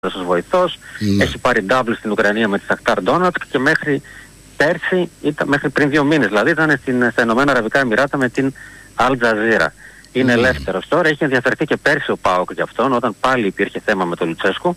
ως βοηθός, έχει πάρει double στην Ουκρανία με τη Σαχτάρ Ντόνατσκ και μέχρι πέρσι, μέχρι πριν 2 μήνες δηλαδή, ήταν στα Ηνωμένα Αραβικά Εμιράτα με την Al Jazeera. Είναι ελεύθερος τώρα, έχει ενδιαφερθεί και πέρσι ο ΠΑΟΚ για αυτόν, όταν πάλι υπήρχε θέμα με τον Λουτσέσκου.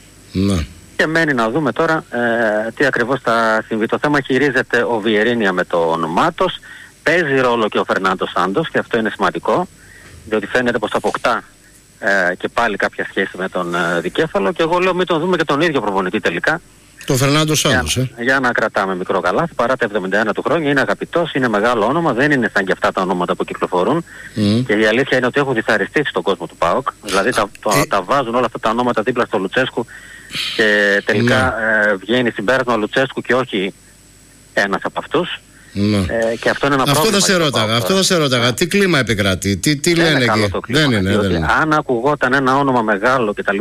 Και μένει να δούμε τώρα τι ακριβώς θα συμβεί. Το θέμα χειρίζεται ο Βιερίνια με τον Μάτος, παίζει ρόλο και ο Φερνάντο Σάντος και αυτό είναι σημαντικό, διότι φαίνεται πως αποκτά και πάλι κάποια σχέση με τον δικέφαλο, και εγώ λέω μην τον δούμε και τον ίδιο προπονητή τελικά. Το Φερνάντο Σάντος, για να κρατάμε μικρό καλάθι, παρά τα 71 του χρόνια, είναι αγαπητός, είναι μεγάλο όνομα, δεν είναι σαν και αυτά τα ονόματα που κυκλοφορούν. Και η αλήθεια είναι ότι έχουν δυσαρεστήσει τον κόσμο του ΠΑΟΚ. Δηλαδή τα βάζουν όλα αυτά τα ονόματα δίπλα στο Λουτσέσκου και τελικά βγαίνει συμπέρασμα ο Λουτσέσκου και όχι ένας από αυτούς. Και αυτό είναι ένα πρόβλημα. Αυτό θα σε ρώταγα. Τι κλίμα επικρατεί, τι λένε εκεί. Δεν είναι. Αν ακουγόταν ένα όνομα μεγάλο κτλ.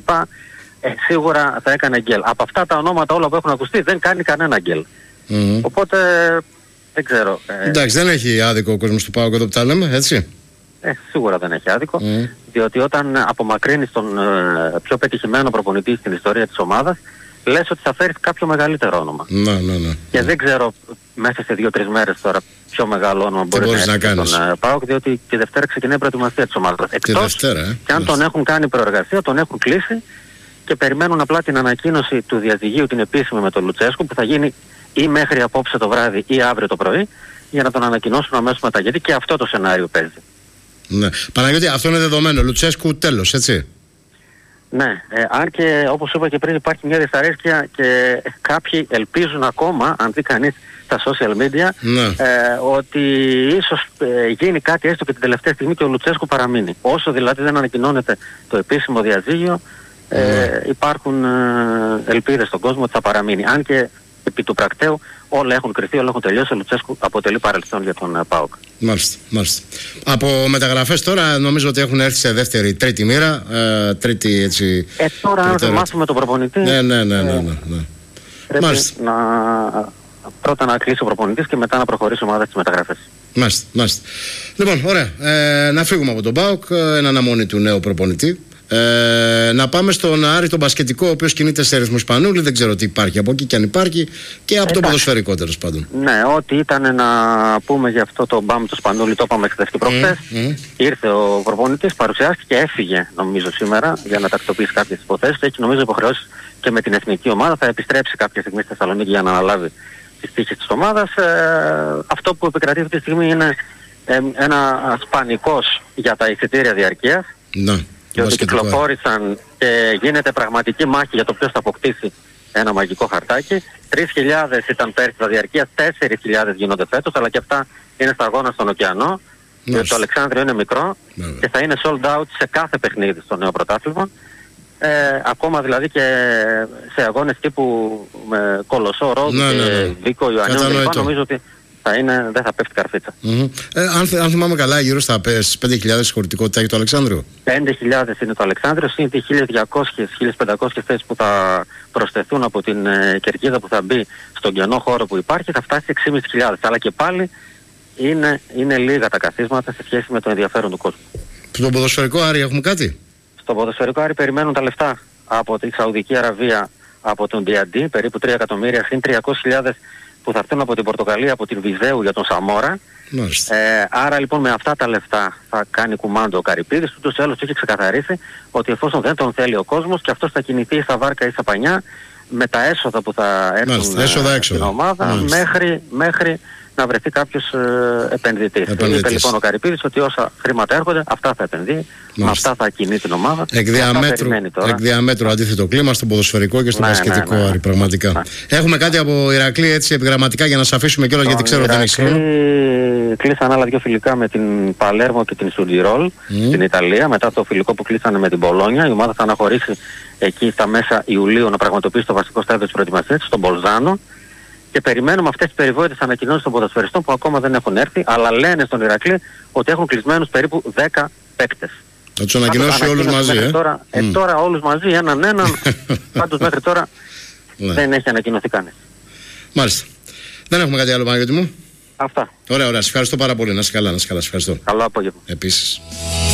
Σίγουρα θα έκανε γκέλ. Από αυτά τα ονόματα όλα που έχουν ακουστεί δεν κάνει κανένα γκέλ. Οπότε δεν ξέρω. Εντάξει, δεν έχει άδικο ο κόσμος του ΠΑΟΚ εδώ που τα λέμε, έτσι. Σίγουρα δεν έχει άδικο. Διότι όταν απομακρύνεις τον πιο πετυχημένο προπονητή στην ιστορία της ομάδας, λες ότι θα φέρεις κάποιο μεγαλύτερο όνομα. Και δεν ξέρω μέσα σε 2-3 μέρες τώρα πιο μεγάλο όνομα μπορεί να έχει τον ΠΑΟΚ, διότι τη Δευτέρα ξεκινάει η προετοιμασία της ομάδας. Εκτός και αν τον έχουν κάνει προεργασία, τον έχουν κλείσει και περιμένουν απλά την ανακοίνωση του διαζυγίου, την επίσημη με τον Λουτσέσκου, που θα γίνει ή μέχρι απόψε το βράδυ ή αύριο το πρωί, για να τον ανακοινώσουν αμέσως μετά. Γιατί και αυτό το σενάριο παίζει. Ναι. Παναγιώτη, αυτό είναι δεδομένο. Λουτσέσκου τέλος, έτσι. Ναι, αν και όπως είπα και πριν υπάρχει μια δυσαρέσκεια και κάποιοι ελπίζουν ακόμα, αν δει κανείς τα social media, ότι ίσως γίνει κάτι έστω και την τελευταία στιγμή και ο Λουτσέσκου παραμείνει. Όσο δηλαδή δεν ανακοινώνεται το επίσημο διαζύγιο, υπάρχουν ελπίδες στον κόσμο ότι θα παραμείνει. Αν και επί του πρακτέου όλα έχουν κρυφθεί, όλα έχουν τελειώσει, ο Λουτσέσκου αποτελεί παρελθόν για τον ΠΑΟΚ. Μάλιστα. Από μεταγραφές τώρα νομίζω ότι έχουν έρθει σε δεύτερη, τρίτη μοίρα. Τρίτη έτσι. Τώρα αν δεν μάθουμε τον προπονητή. Ναι. Πρέπει πρώτα να κλείσει ο προπονητής και μετά να προχωρήσει η ομάδα στις μεταγραφές. Μάλιστα. Λοιπόν, ωραία. Να φύγουμε από τον ΠΑΟΚ, εν αναμονή του νέου προπονητή. Να πάμε στον Άρη τον μπασκετικό, ο οποίος κινείται σε ρυθμό Σπανούλη. Δεν ξέρω τι υπάρχει από εκεί και αν υπάρχει, και από το ποδοσφαιρικό τέλος πάντων. Ναι, ό,τι ήταν να πούμε για αυτό το μπαμ του Σπανούλη το είπαμε χθες και προχθές. Ήρθε ο προπονητής, παρουσιάστηκε και έφυγε νομίζω σήμερα για να τακτοποιήσει κάποιες υποθέσεις. Έχει νομίζω υποχρεώσεις και με την εθνική ομάδα. Θα επιστρέψει κάποια στιγμή στη Θεσσαλονίκη για να αναλάβει τις τύχες της ομάδας. Αυτό που επικρατεί αυτή τη στιγμή είναι ένα πανικός για τα εισιτήρια διαρκείας. Και ότι κυκλοφόρησαν και γίνεται πραγματική μάχη για το ποιος θα αποκτήσει ένα μαγικό χαρτάκι. 3.000 ήταν πέρσι τα διαρκείας, 4.000 γίνονται φέτος, αλλά και αυτά είναι σταγόνα στον ωκεανό. Το Αλεξάνδριο είναι μικρό και θα είναι sold out σε κάθε παιχνίδι στο νέο πρωτάθλημα. Ακόμα δηλαδή και σε αγώνες τύπου με Κολοσσό, Ρόδου και Βίκο Ιωαννίου, νομίζω ότι δεν θα πέφτει καρφίτσα. Αν θυμάμαι καλά, γύρω στα 5.000 χωρητικότητα έχει το Αλεξάνδριο. 5.000 είναι το Αλεξάνδριο, συν τις 1.200-1.500 θέσεις που θα προσθεθούν από την κερκίδα που θα μπει στον κενό χώρο που υπάρχει, θα φτάσει 6.500. Αλλά και πάλι είναι λίγα τα καθίσματα σε σχέση με το ενδιαφέρον του κόσμου. Στον ποδοσφαιρικό Άρη έχουμε κάτι? Στον ποδοσφαιρικό Άρη περιμένουν τα λεφτά από τη Σαουδική Αραβία, από τον D&D, περίπου 3 εκατομμύρια, συν 300.000 που θα έρθουν από την Πορτογαλία, από την Βυζέου για τον Σαμόρα. Άρα λοιπόν με αυτά τα λεφτά θα κάνει κουμάντο ο Καρυπίδης. Ούτως ή άλλως έχει ξεκαθαρίσει ότι εφόσον δεν τον θέλει ο κόσμος και αυτός θα κινηθεί στα βάρκα ή στα πανιά με τα έσοδα που θα έρθουν στην ομάδα μέχρι να βρεθεί κάποιος επενδυτής. Είπε λοιπόν ο Καρυπίδης ότι όσα χρήματα έρχονται, αυτά θα επενδύει, με αυτά θα κινεί την ομάδα. Εκ διαμέτρου αντίθετο κλίμα στο ποδοσφαιρικό και στο μπασκετικό Άρη, πραγματικά. Έχουμε κάτι από Ηρακλή έτσι επιγραμματικά για να σας αφήσουμε κιόλας, γιατί ξέρω ότι δεν έχει χρόνο. Κλείσαν άλλα 2 φιλικά με την Παλέρμο και την Σουντιρόλ στην Ιταλία. Μετά το φιλικό που κλείσανε με την Μπολόνια, η ομάδα θα αναχωρήσει εκεί στα μέσα Ιουλίου να πραγματοποιήσει το βασικό στάδιο της προετοιμασίας στον Μπολζάνο. Και περιμένουμε αυτές τις περιβόητες ανακοινώσεις των ποδοσφαιριστών που ακόμα δεν έχουν έρθει, αλλά λένε στον Ηρακλή ότι έχουν κλεισμένους περίπου 10 παίκτες. Θα τους ανακοινώσει όλους μαζί, τώρα όλους μαζί, έναν, πάντως μέχρι τώρα δεν έχει ανακοινωθεί κανείς. Μάλιστα. Δεν έχουμε κάτι άλλο, Παναγιώτη μου. Αυτά. Ωραία, σας ευχαριστώ πάρα πολύ. Να είσαι καλά, σας ευχαριστώ. Καλό απόγευμα. Επίσης.